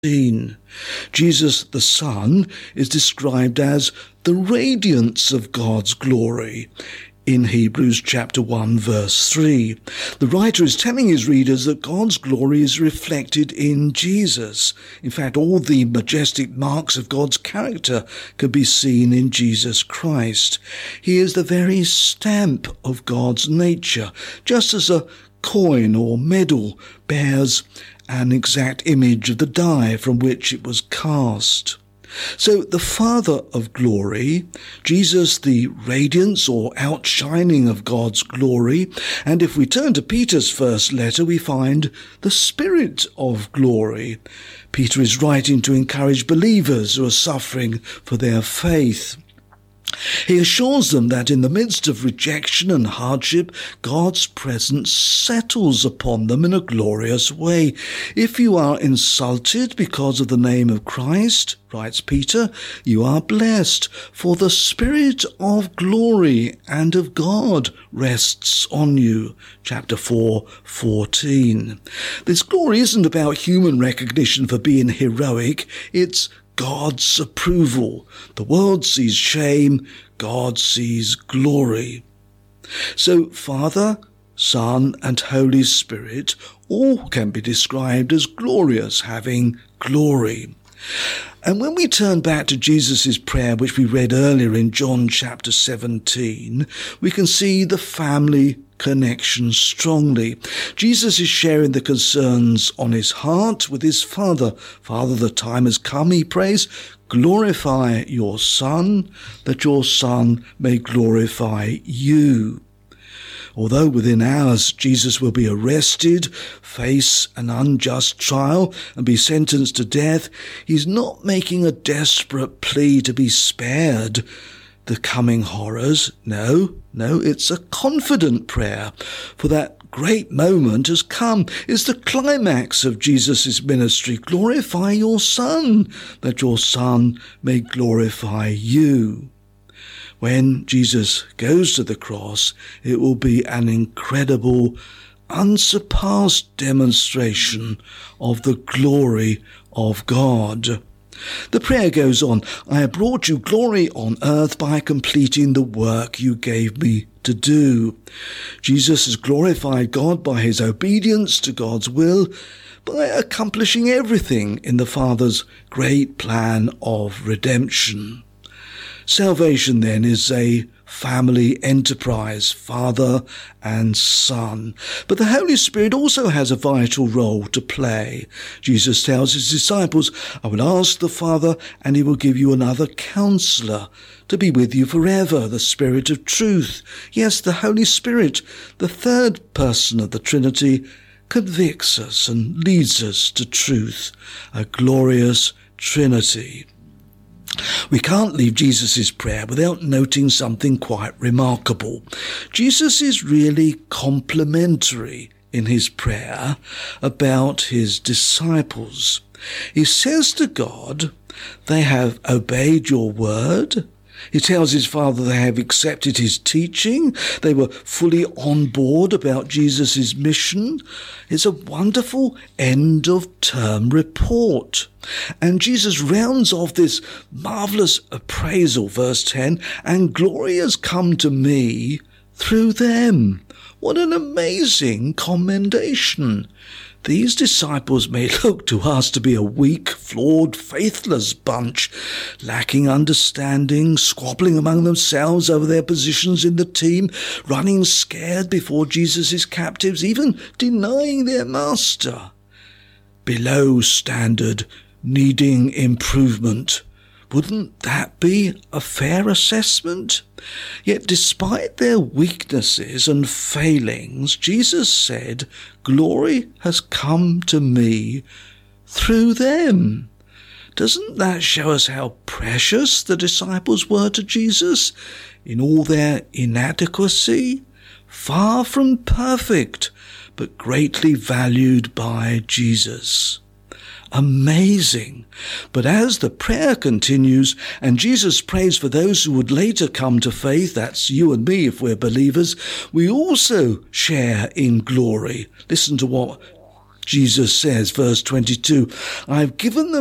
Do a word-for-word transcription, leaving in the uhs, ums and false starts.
seen. Jesus the Son is described as the radiance of God's glory in Hebrews chapter one verse three. The writer is telling his readers that God's glory is reflected in Jesus. In fact, all the majestic marks of God's character can be seen in Jesus Christ. He is the very stamp of God's nature, just as a coin or medal bears an exact image of the die from which it was cast. So the Father of glory, Jesus the radiance or outshining of God's glory, and if we turn to Peter's first letter, we find the Spirit of glory. Peter is writing to encourage believers who are suffering for their faith. He assures them that in the midst of rejection and hardship, God's presence settles upon them in a glorious way. If you are insulted because of the name of Christ, writes Peter, you are blessed, for the Spirit of glory and of God rests on you. Chapter four, fourteen. This glory isn't about human recognition for being heroic, it's God's approval. The world sees shame, God sees glory. So Father, Son, and Holy Spirit all can be described as glorious, having glory. And when we turn back to Jesus' prayer, which we read earlier in John chapter seventeen, we can see the family connection strongly. Jesus is sharing the concerns on his heart with his Father. Father, the time has come, he prays, glorify your Son, that your Son may glorify you. Although within hours Jesus will be arrested, face an unjust trial, and be sentenced to death, he's not making a desperate plea to be spared the coming horrors. No, no, it's a confident prayer, for that great moment has come. It's the climax of Jesus' ministry. Glorify your Son, that your Son may glorify you. When Jesus goes to the cross, it will be an incredible, unsurpassed demonstration of the glory of God. The prayer goes on, I have brought you glory on earth by completing the work you gave me to do. Jesus has glorified God by his obedience to God's will, by accomplishing everything in the Father's great plan of redemption. Salvation, then, is a family enterprise, Father and Son. But the Holy Spirit also has a vital role to play. Jesus tells his disciples, I will ask the Father, and he will give you another counselor to be with you forever, the Spirit of truth. Yes, the Holy Spirit, the third person of the Trinity, convicts us and leads us to truth, a glorious Trinity. We can't leave Jesus' prayer without noting something quite remarkable. Jesus is really complimentary in his prayer about his disciples. He says to God, they have obeyed your word. He tells his Father they have accepted his teaching. They were fully on board about Jesus' mission. It's a wonderful end-of-term report. And Jesus rounds off this marvelous appraisal, verse ten, and glory has come to me through them. What an amazing commendation. These disciples may look to us to be a weak, flawed, faithless bunch, lacking understanding, squabbling among themselves over their positions in the team, running scared before Jesus' captives, even denying their master. Below standard, needing improvement. Wouldn't that be a fair assessment? Yet despite their weaknesses and failings, Jesus said, glory has come to me through them. Doesn't that show us how precious the disciples were to Jesus in all their inadequacy? Far from perfect, but greatly valued by Jesus. Amazing. But as the prayer continues and Jesus prays for those who would later come to faith, that's you and me if we're believers, we also share in glory. Listen to what Jesus says, verse twenty-two, I have given them